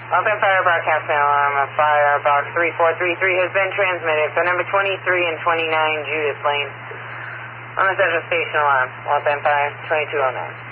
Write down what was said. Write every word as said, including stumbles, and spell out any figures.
Los Empire broadcast alarm of fire box three four three three has been transmitted for number twenty-three and twenty-nine Judith Lane on the Central Station alarm. Los Empire twenty-two oh nine.